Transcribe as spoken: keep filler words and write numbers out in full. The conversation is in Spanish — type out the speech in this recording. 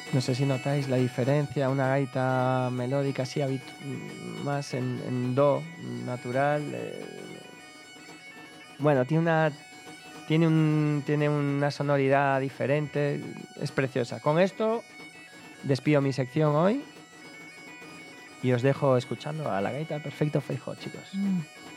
No sé si notáis la diferencia, una gaita melódica así más en, en do natural. Eh, bueno, tiene una, tiene, un, tiene una sonoridad diferente, es preciosa. Con esto despido mi sección hoy y os dejo escuchando a la gaita Perfecto Feijóo, chicos. Mm.